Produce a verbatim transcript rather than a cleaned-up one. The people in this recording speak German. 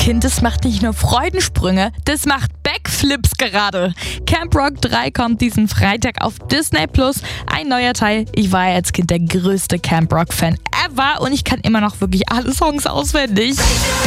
Kind, das macht nicht nur Freudensprünge, das macht Backflips gerade. Camp Rock drei kommt diesen Freitag auf Disney Plus. Ein neuer Teil. Ich war ja als Kind der größte Camp Rock Fan ever und ich kann immer noch wirklich alle Songs auswendig.